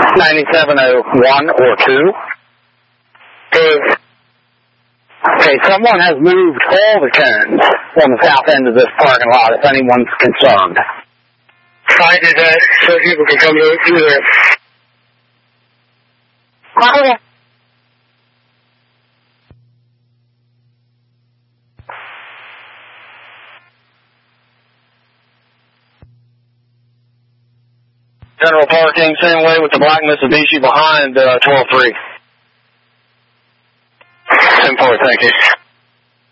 9701 or 2. Okay, someone has moved all the cones on the south end of this parking lot, if anyone's concerned. I did that so people can come through there. Okay. General parking, same way with the black Mitsubishi behind 12-3. 10-4, thank you.